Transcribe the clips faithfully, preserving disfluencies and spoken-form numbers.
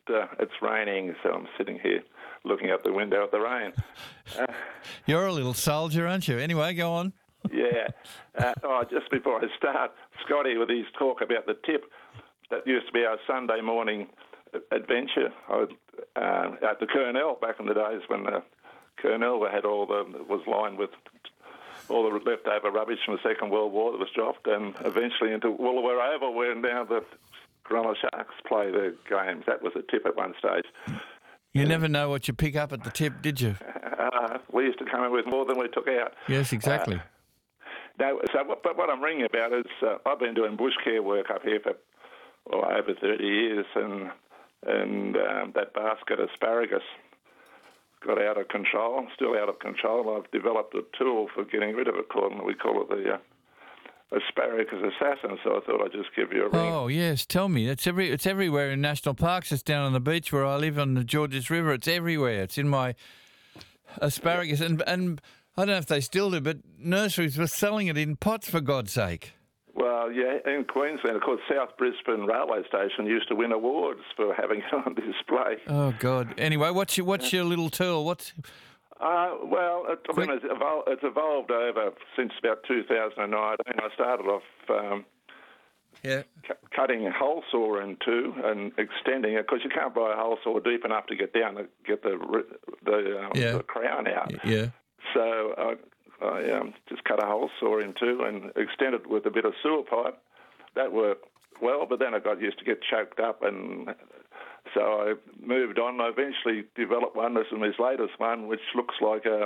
uh, it's raining, so I'm sitting here looking out the window at the rain. Uh, You're a little soldier, aren't you? Anyway, go on. yeah. Uh, oh, just before I start, Scotty, with his talk about the tip, that used to be our Sunday morning adventure I would, uh, at the Kurnell back in the days when the Kurnell had all the was lined with all the leftover rubbish from the Second World War that was dropped, and eventually into Woolooware Oval, where now the Cronulla Sharks play their games. That was a tip at one stage. You never know what you pick up at the tip, did you? Uh, we used to come in with more than we took out. Yes, exactly. Uh, no, so, what, but what I'm ringing about is uh, I've been doing bush care work up here for well, over thirty years, and and um, that basket asparagus got out of control, still out of control. I've developed a tool for getting rid of it called, we call it the uh, asparagus assassin, so I thought I'd just give you a ring. Oh, yes, tell me. It's every it's everywhere in national parks. It's down on the beach where I live on the Georges River. It's everywhere. It's in my asparagus. And, and I don't know if they still do, but nurseries were selling it in pots, for God's sake. Well, yeah, in Queensland, of course, South Brisbane Railway Station used to win awards for having it on display. Oh, God. Anyway, what's your, what's your little tool? What's... Uh, well, it, I mean, it's, evol- it's evolved over since about two thousand nineteen. I started off um, yeah. cu- cutting a hole saw in two and extending it, because you can't buy a hole saw deep enough to get down to get the the, um, yeah. the crown out. Yeah. So I, I um, just cut a hole saw in two and extended with a bit of sewer pipe. That worked well, but then I got used to get choked up, and so I moved on. I eventually developed one, this is this latest one, which looks like a,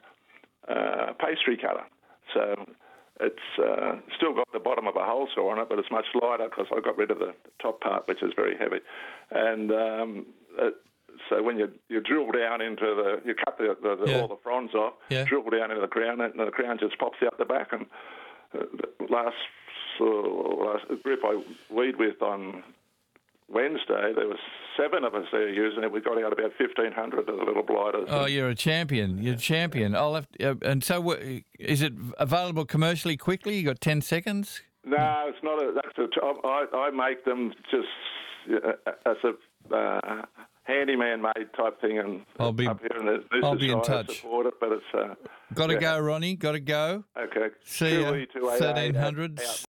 a pastry cutter. So it's uh, still got the bottom of a hole saw on it, but it's much lighter because I got rid of the top part, which is very heavy. And um, it, so when you, you drill down into the, you cut the, the, the, yeah. all the fronds off, yeah. drill down into the crown, and the crown just pops out the back. And uh, the last, uh, last group I weed with on Wednesday, there was seven of us there using it. We got out about fifteen hundred of the little blighters. Oh, you're a champion. You're a champion. I'll have to, uh, and so, w- is it available commercially quickly? You got ten seconds? No, it's not. A, that's a. I, I make them just uh, as a uh, handyman-made type thing, and I'll be. up here in the, this I'll is be in I touch. Support it, but it's. Uh, got to yeah. go, Ronnie. Got to go. Okay. See you. Thirteen hundred.